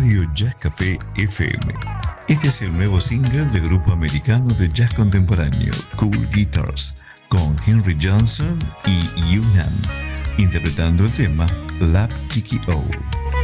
Radio Jazz Café FM. Este es el nuevo single del grupo americano de jazz contemporáneo Cool Guitars, con Henry Johnson y Yu Nam, interpretando el tema Lap Tiki O.